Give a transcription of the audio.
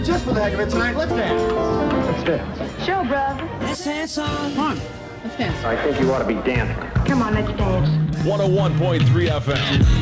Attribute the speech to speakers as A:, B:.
A: Just for the heck of it tonight, let's dance.
B: Let's dance.
C: Show, brother.
D: Let's dance on.
A: Come on, let's dance.
B: I think you ought to be dancing.
C: Come on, let's dance.
E: 101.3 FM.